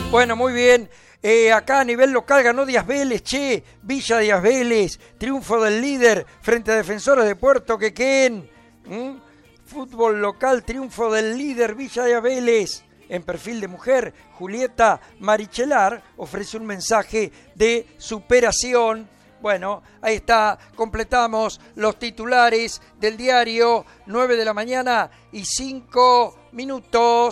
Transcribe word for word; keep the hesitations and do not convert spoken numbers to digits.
Bueno, muy bien. Eh, acá a nivel local ganó Díaz Vélez, che, Villa Díaz Vélez, triunfo del líder frente a Defensores de Puerto Quequén. ¿Mm? Fútbol local, triunfo del líder Villa Díaz Vélez. En perfil de mujer, Julieta Marichelar ofrece un mensaje de superación. Bueno, ahí está, completamos los titulares del diario, nueve de la mañana y cinco minutos.